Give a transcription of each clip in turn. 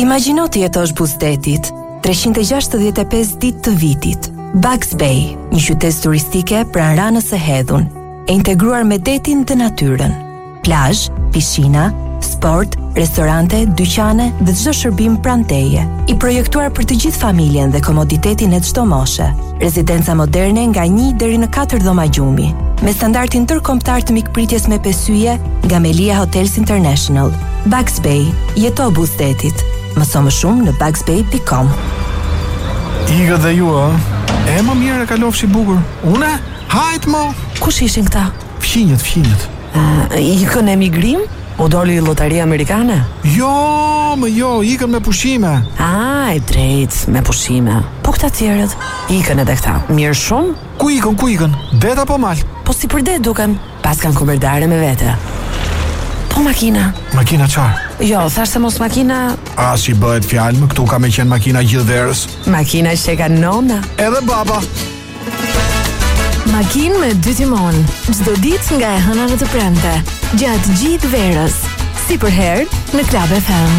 Imagjino të jetosh buzdetit, 365 ditë të vitit. Bugs Bay, një qytet turistike pranë Ranës së Hedhun, e integruar me detin dhe natyrën. Plazh, piscina, sport, restorante, dyqane dhe çdo shërbim pranë teje. I projektuar për të gjithë familjen dhe komoditetin e çdo moshe. Rezidenca moderne nga 1 deri në 4 dhoma gjumi, me standardin ndërkombëtar të mikpritjes me pesyje nga Melia Hotels International. Bugs Bay, jeto buzdetit. Mëso më shumë në bugsbay.com. Iga dhe ju, e më mirë e kalofshi bukur. Une? Hajt mo! Kush ishin këta? Fqinjet. Ikën emigrim? U doli lotaria amerikane? Jo, ikën me pushime. E drejt, me pushime. Po këta tjerët? Ikën edhe këta. Mirë shumë? Ku ikën? Det apo mal? Po si për det duken? Pas kanë kuberdare me vete. Po makina? Makina qarë? Jo, thashtë se mos makina... Si bëhet fjalë, më këtu ka me qenë makina gjithë verës. Makina që ka nona. Edhe baba. Makinë me 2 timon, çdo ditë nga e hëna në të premte, gjatë gjithë verës, si për herë në Club FM.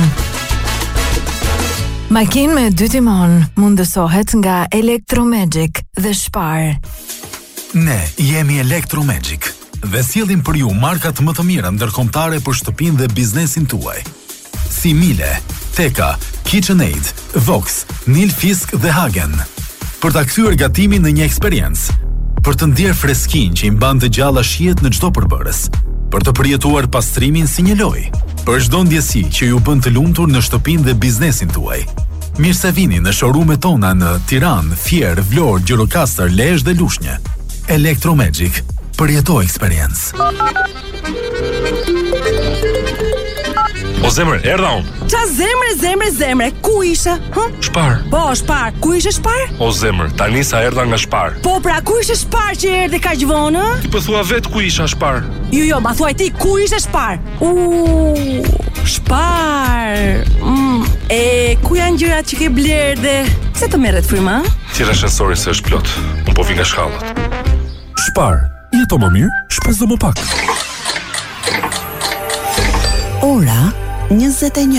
Makinë me 2 timon mundësohet nga Electromagic dhe Spar. Ne jemi Electromagic dhe sjellim për ju markat më të mira ndërkombëtare për shtëpinë dhe biznesin tuaj. Si Miele, Teka, KitchenAid, Vox, Nilfisk dhe Hagen. Për ta kthyer gatimin në një eksperiencë, për të ndjerë freskinë që i mban të gjalla shijet në çdo përbërës, për të përjetuar pastrimin si një lojë, për çdo ndjesi që ju bën të lumtur në shtëpinë dhe biznesin tuaj. Mirë se vini në showroom-et tona në Tiranë, Fier, Vlorë, Gjirokastër, Lezhë dhe Lushnjë. Electromagic, përjeto eksperiencë. O zemre, erdha unë. Qa zemre, ku ishe? Shpar. Po, Shpar, ku ishe Shpar? O zemre, tani sa erdha nga Shpar. Po, pra, ku ishe Shpar që erdhe ka gjvonë? Ti po thua vetë ku isha Shpar. Jo, ma thuaj ti, ku ishe Shpar? Shpar. Ku janë gjërat që ke blerë dhe... Se të merret fryma? Tira shensori se është plot. Unë po vi nga shkallët. Shpar, jeto më mirë, shpezo më pak. Ora 21.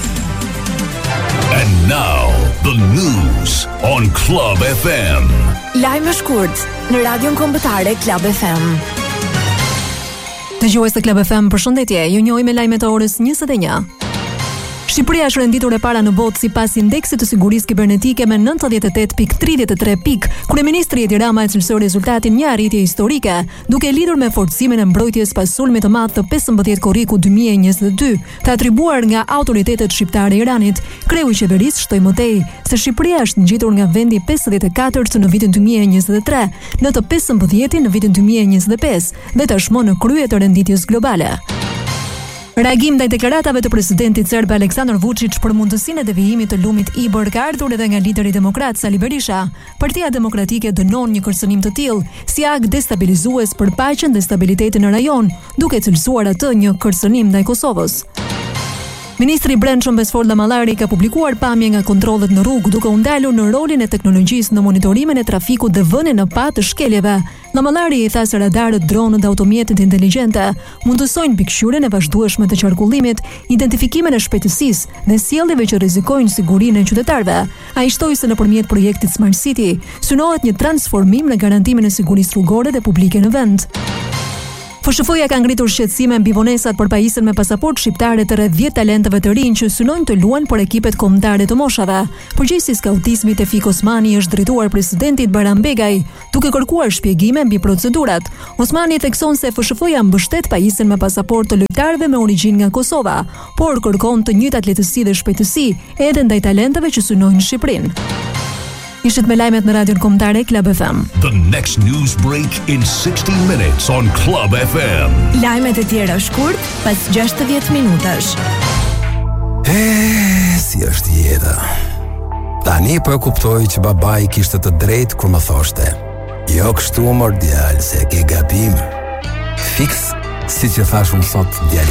And now, the news on Club FM. Lajme shkurt në radion kombëtare Club FM. Dëgjues të Club FM, përshëndetje. Ju njohim me lajmet e orës 21. Shqipëria është renditur e para në botë sipas indeksit të sigurisë kibernetike me 98.33 pikë. Kryeministri Edi Rama e cilësoi rezultatin një arritje historike, duke lidhur me forcimin e mbrojtjes pas sulmit të madh të 15 korriku 2022, të atribuar nga autoritetet shqiptare e Iranit. Kreu i qeverisë shtoi më tej se Shqipëria është ngjitur nga vendi 54 në vitin 2023 në të 15 në vitin 2025 dhe tashmë në krye të renditjes globale. Reagim ndaj deklaratave të presidentit serb Aleksandar Vučić për mundësinë e devijimit të lumit Ibër ka ardhur edhe nga lideri demokrat Sali Berisha. Partia Demokratike dënon një kërcënim të tillë si akt destabilizues për paqen dhe stabilitetin në rajon, duke cilësuar atë një kërcënim ndaj Kosovës. Ministri i Brendshëm Besfor Lamallari ka publikuar pamje nga kontrollet në rrugë, duke u ndalur në rolin e teknologjisë në monitorimin e trafikut dhe vënien në pa të shkeljeve. Lamallari i tha se radarët, dronët dhe automjetet inteligjente mundësojnë pikëqyrjen e vazhdueshme të qarkullimit, identifikimin e shpejtësisë dhe sjelljeve që rrezikojnë sigurinë e qytetarëve. Ai shtoi se nëpërmjet projektit Smart City synohet një transformim në garantimin e sigurisë rrugore dhe publike në vend. FSHF-ja ka ngritur shqetësime mbi vonesat për pajisjen me pasaportë shqiptare të rreth 10 talentëve të rinj që synojnë të luajnë për ekipet kombëtare të moshave. Përgjegjësi i skautizmit Tefik Osmani është drejtuar presidentit Bayram Begaj, duke kërkuar shpjegime mbi procedurat. Osmani thekson se FSHF-ja mbështet pajisjen me pasaportë të lojtarëve me origjinë nga Kosova, por kërkon të njëjtat lehtësi dhe shpejtësi edhe ndaj talentëve që synojnë Shqipërinë. Ishit me lajmet në radion kombëtare Club FM. The next news break in 60 minutes on Club FM. Lajmet e tjera shkurt pas 60 minutash. Si është jeta. Tani po e kuptoj që babai kishte të drejtë kur më thoshte: "Jo kështu mor djalë, se ke gabim." Fiks, siç e thash unë sot djalë.